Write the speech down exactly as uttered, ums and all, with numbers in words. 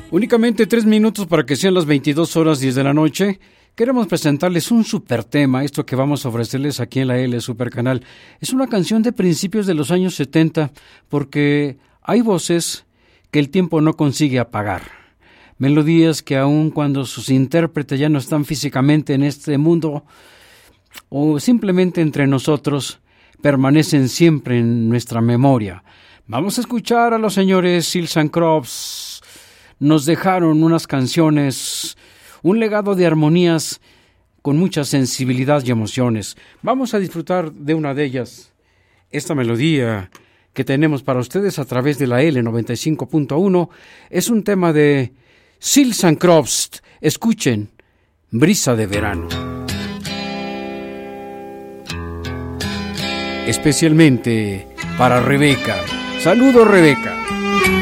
Únicamente tres minutos para que sean las veintidós horas diez de la noche. Queremos presentarles un super tema, esto que vamos a ofrecerles aquí en la L Super Canal. Es una canción de principios de los años setenta, porque hay voces que el tiempo no consigue apagar. Melodías que aun cuando sus intérpretes ya no están físicamente en este mundo, o simplemente entre nosotros, permanecen siempre en nuestra memoria. Vamos a escuchar a los señores Seals and Crofts. Nos dejaron unas canciones, un legado de armonías con mucha sensibilidad y emociones. Vamos a disfrutar de una de ellas, esta melodía que tenemos para ustedes a través de la L noventa y cinco punto uno. Es un tema de Seals and Crofts. Escuchen, Brisa de Verano. Especialmente para Rebeca. Saludos, Rebeca.